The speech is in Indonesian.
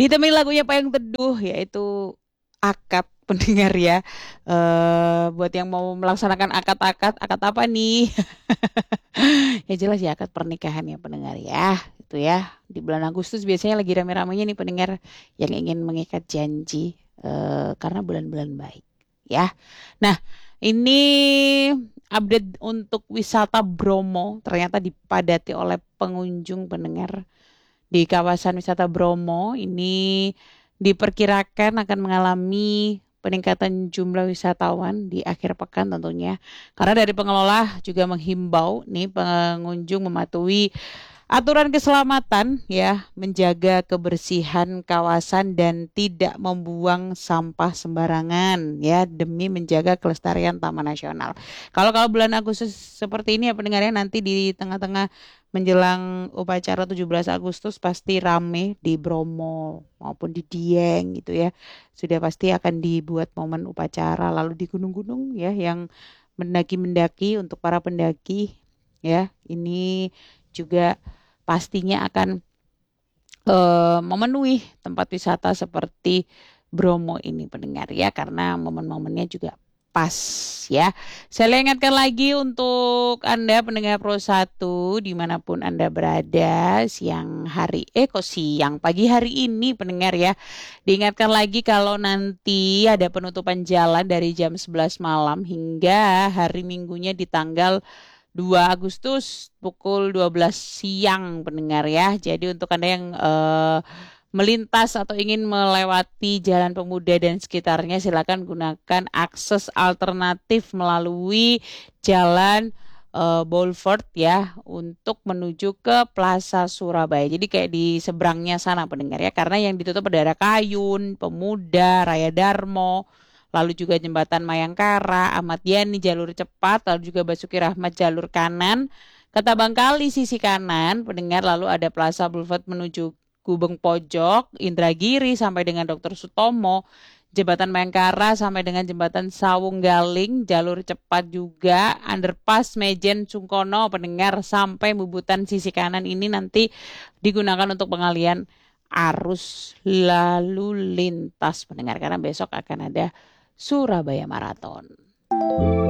Ditemani lagunya Payung Teduh, yaitu akad pendengar ya. Buat yang mau melaksanakan akad-akad, akad apa nih? Ya jelas ya akad pernikahan ya pendengar ya. Itu ya. Di bulan Agustus biasanya lagi rame-ramenya nih pendengar yang ingin mengikat janji karena bulan-bulan baik ya. Nah, ini update untuk wisata Bromo ternyata dipadati oleh pengunjung pendengar di kawasan wisata Bromo ini diperkirakan akan mengalami peningkatan jumlah wisatawan di akhir pekan tentunya. Karena dari pengelola juga menghimbau nih pengunjung mematuhi aturan keselamatan ya, menjaga kebersihan kawasan dan tidak membuang sampah sembarangan ya demi menjaga kelestarian Taman Nasional. Kalau bulan Agustus seperti ini ya pendengarnya nanti di tengah-tengah menjelang upacara 17 Agustus pasti rame di Bromo maupun di Dieng gitu ya. Sudah pasti akan dibuat momen upacara lalu di gunung-gunung ya yang mendaki-mendaki untuk para pendaki ya. Ini juga pastinya akan memenuhi tempat wisata seperti Bromo ini pendengar ya karena momen-momennya juga pas ya. Saya ingatkan lagi untuk Anda pendengar Pro 1 dimanapun Anda berada siang hari kok siang pagi hari ini pendengar ya. Diingatkan lagi kalau nanti ada penutupan jalan dari jam 11 malam hingga hari Minggunya di tanggal 2 Agustus pukul 12 siang pendengar ya. Jadi untuk Anda yang melintas atau ingin melewati Jalan Pemuda dan sekitarnya silakan gunakan akses alternatif melalui Jalan Boulevard ya untuk menuju ke Plaza Surabaya. Jadi kayak di seberangnya sana pendengar ya. Karena yang ditutup ada Kayun, Pemuda, Raya Darmo, lalu juga jembatan Mayangkara, Ahmad Yani jalur cepat, lalu juga Basuki Rahmat jalur kanan, Ketabangkali sisi kanan, pendengar lalu ada Plaza Boulevard menuju Gubeng Pojok, Indragiri sampai dengan Dr. Sutomo, Jembatan Mayangkara sampai dengan Jembatan Sawung Galing, jalur cepat juga, Underpass Mejen Sungkono, pendengar sampai Bubutan sisi kanan ini nanti digunakan untuk pengalian arus lalu lintas pendengar karena besok akan ada Surabaya Marathon.